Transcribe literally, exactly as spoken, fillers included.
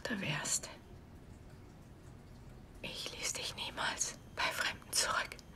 Vater wärst. Ich ließ dich niemals bei Fremden zurück.